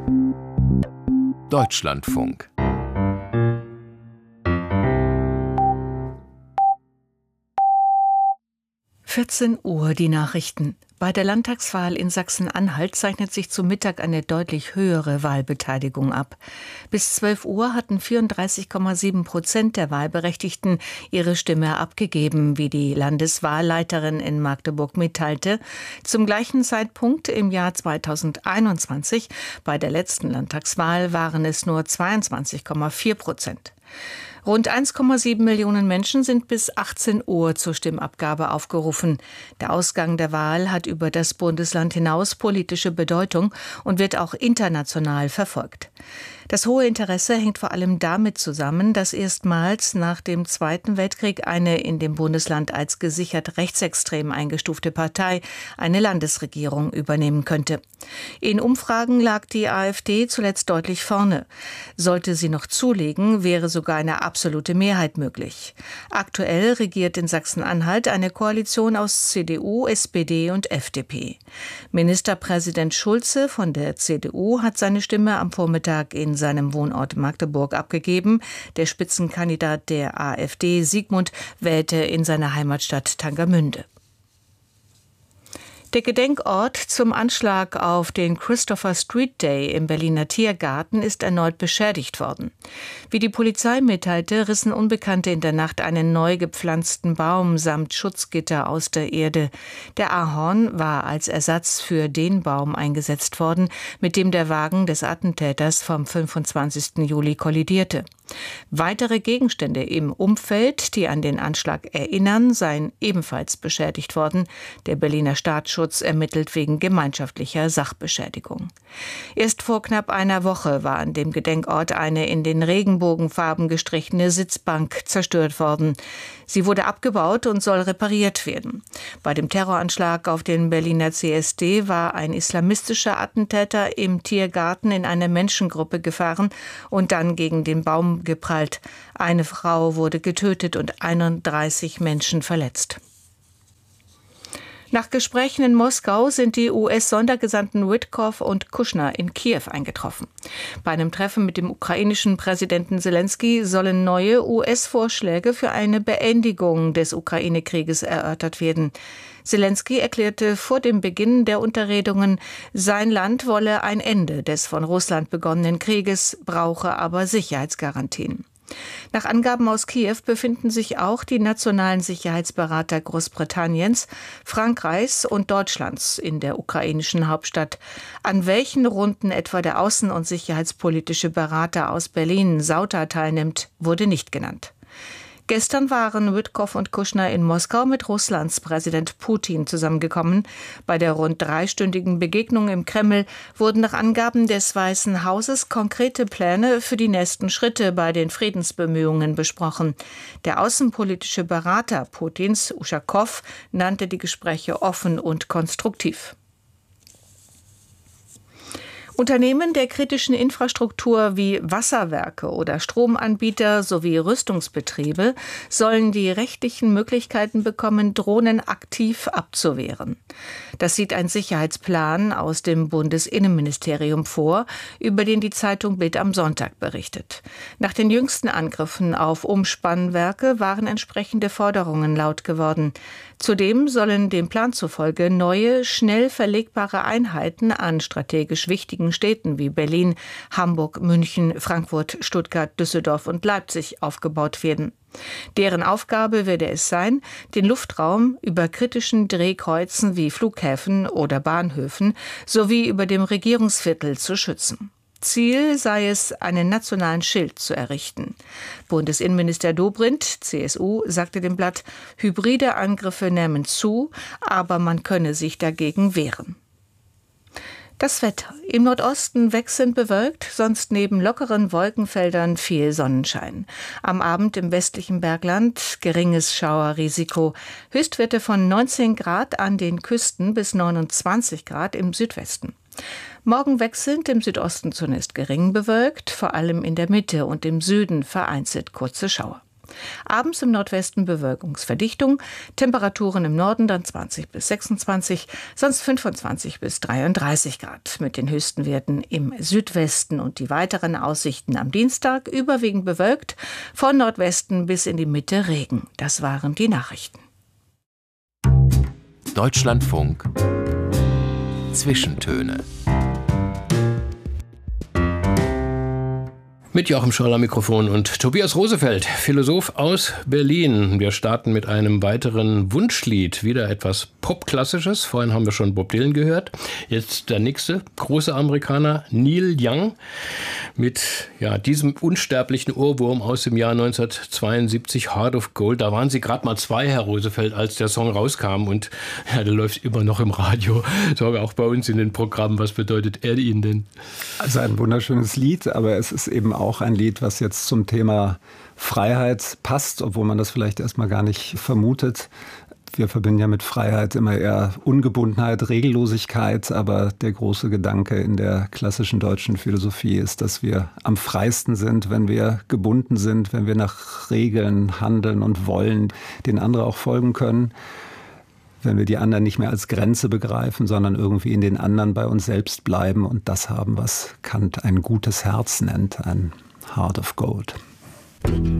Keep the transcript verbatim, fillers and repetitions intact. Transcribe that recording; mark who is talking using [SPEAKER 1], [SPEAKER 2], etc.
[SPEAKER 1] Deutschlandfunk.
[SPEAKER 2] vierzehn Uhr die Nachrichten. Bei der Landtagswahl in Sachsen-Anhalt zeichnet sich zu Mittag eine deutlich höhere Wahlbeteiligung ab. Bis zwölf Uhr hatten vierunddreißig Komma sieben Prozent der Wahlberechtigten ihre Stimme abgegeben, wie die Landeswahlleiterin in Magdeburg mitteilte. Zum gleichen Zeitpunkt im Jahr zweitausendeinundzwanzig, bei der letzten Landtagswahl, waren es nur zweiundzwanzig Komma vier Prozent. Rund eins Komma sieben Millionen Menschen sind bis achtzehn Uhr zur Stimmabgabe aufgerufen. Der Ausgang der Wahl hat über das Bundesland hinaus politische Bedeutung und wird auch international verfolgt. Das hohe Interesse hängt vor allem damit zusammen, dass erstmals nach dem Zweiten Weltkrieg eine in dem Bundesland als gesichert rechtsextrem eingestufte Partei eine Landesregierung übernehmen könnte. In Umfragen lag die AfD zuletzt deutlich vorne. Sollte sie noch zulegen, wäre sogar eine absolute Mehrheit möglich. Aktuell regiert in Sachsen-Anhalt eine Koalition aus C D U, S P D und F D P. Ministerpräsident Schulze von der C D U hat seine Stimme am Vormittag in seinem Wohnort Magdeburg abgegeben. Der Spitzenkandidat der AfD, Sigmund, wählte in seiner Heimatstadt Tangermünde. Der Gedenkort zum Anschlag auf den Christopher Street Day im Berliner Tiergarten ist erneut beschädigt worden. Wie die Polizei mitteilte, rissen Unbekannte in der Nacht einen neu gepflanzten Baum samt Schutzgitter aus der Erde. Der Ahorn war als Ersatz für den Baum eingesetzt worden, mit dem der Wagen des Attentäters vom fünfundzwanzigsten Juli kollidierte. Weitere Gegenstände im Umfeld, die an den Anschlag erinnern, seien ebenfalls beschädigt worden. Der Berliner Staatsschutz ermittelt wegen gemeinschaftlicher Sachbeschädigung. Erst vor knapp einer Woche war an dem Gedenkort eine in den Regenbogenfarben gestrichene Sitzbank zerstört worden. Sie wurde abgebaut und soll repariert werden. Bei dem Terroranschlag auf den Berliner C S D war ein islamistischer Attentäter im Tiergarten in eine Menschengruppe gefahren und dann gegen den Baum geprallt. Eine Frau wurde getötet und einunddreißig Menschen verletzt. Nach Gesprächen in Moskau sind die U S-Sondergesandten Witkoff und Kushner in Kiew eingetroffen. Bei einem Treffen mit dem ukrainischen Präsidenten Selenskyj sollen neue U S-Vorschläge für eine Beendigung des Ukraine-Krieges erörtert werden. Selenskyj erklärte vor dem Beginn der Unterredungen, sein Land wolle ein Ende des von Russland begonnenen Krieges, brauche aber Sicherheitsgarantien. Nach Angaben aus Kiew befinden sich auch die nationalen Sicherheitsberater Großbritanniens, Frankreichs und Deutschlands in der ukrainischen Hauptstadt. An welchen Runden etwa der außen- und sicherheitspolitische Berater aus Berlin, Sauter, teilnimmt, wurde nicht genannt. Gestern waren Witkoff und Kushner in Moskau mit Russlands Präsident Putin zusammengekommen. Bei der rund dreistündigen Begegnung im Kreml wurden nach Angaben des Weißen Hauses konkrete Pläne für die nächsten Schritte bei den Friedensbemühungen besprochen. Der außenpolitische Berater Putins, Uschakow, nannte die Gespräche offen und konstruktiv. Unternehmen der kritischen Infrastruktur wie Wasserwerke oder Stromanbieter sowie Rüstungsbetriebe sollen die rechtlichen Möglichkeiten bekommen, Drohnen aktiv abzuwehren. Das sieht ein Sicherheitsplan aus dem Bundesinnenministerium vor, über den die Zeitung Bild am Sonntag berichtet. Nach den jüngsten Angriffen auf Umspannwerke waren entsprechende Forderungen laut geworden. Zudem sollen dem Plan zufolge neue, schnell verlegbare Einheiten an strategisch wichtigen Städten wie Berlin, Hamburg, München, Frankfurt, Stuttgart, Düsseldorf und Leipzig aufgebaut werden. Deren Aufgabe werde es sein, den Luftraum über kritischen Drehkreuzen wie Flughäfen oder Bahnhöfen sowie über dem Regierungsviertel zu schützen. Ziel sei es, einen nationalen Schild zu errichten. Bundesinnenminister Dobrindt, C S U, sagte dem Blatt, hybride Angriffe nähmen zu, aber man könne sich dagegen wehren. Das Wetter. Im Nordosten wechselnd bewölkt, sonst neben lockeren Wolkenfeldern viel Sonnenschein. Am Abend im westlichen Bergland geringes Schauerrisiko. Höchstwerte von neunzehn Grad an den Küsten bis neunundzwanzig Grad im Südwesten. Morgen wechselnd im Südosten zunächst gering bewölkt, vor allem in der Mitte und im Süden vereinzelt kurze Schauer. Abends im Nordwesten Bewölkungsverdichtung, Temperaturen im Norden dann zwanzig bis sechsundzwanzig, sonst fünfundzwanzig bis dreiunddreißig Grad mit den höchsten Werten im Südwesten. Und die weiteren Aussichten am Dienstag überwiegend bewölkt, von Nordwesten bis in die Mitte Regen. Das waren die Nachrichten.
[SPEAKER 1] Deutschlandfunk Zwischentöne.
[SPEAKER 3] Mit Joachim Scholl am Mikrofon und Tobias Rosefeld, Philosoph aus Berlin. Wir starten mit einem weiteren Wunschlied, wieder etwas Popklassisches. Vorhin haben wir schon Bob Dylan gehört. Jetzt der nächste große Amerikaner, Neil Young, mit ja, diesem unsterblichen Ohrwurm aus dem Jahr neunzehnhundertzweiundsiebzig, Heart of Gold. Da waren Sie gerade mal zwei, Herr Rosefeld, als der Song rauskam. Und ja, der läuft immer noch im Radio, sogar auch bei uns in den Programmen. Was bedeutet er Ihnen denn?
[SPEAKER 4] Also ein wunderschönes Lied, aber es ist eben auch ein Lied, was jetzt zum Thema Freiheit passt, obwohl man das vielleicht erstmal gar nicht vermutet. Wir verbinden ja mit Freiheit immer eher Ungebundenheit, Regellosigkeit, aber der große Gedanke in der klassischen deutschen Philosophie ist, dass wir am freisten sind, wenn wir gebunden sind, wenn wir nach Regeln handeln und wollen, denen andere auch folgen können. Wenn wir die anderen nicht mehr als Grenze begreifen, sondern irgendwie in den anderen bei uns selbst bleiben und das haben, was Kant ein gutes Herz nennt, ein Heart of Gold.